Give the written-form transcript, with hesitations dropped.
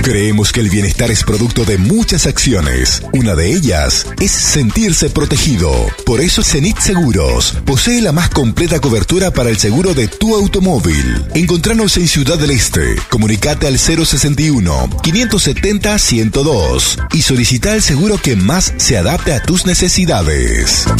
Creemos que el bienestar es producto de muchas acciones. Una de ellas es sentirse protegido. Por eso Zenit Seguros posee la más completa cobertura para el seguro de tu automóvil. Encontranos en Ciudad del Este. Comunicate al 061-570-102 y solicita el seguro que más se adapte a tus necesidades.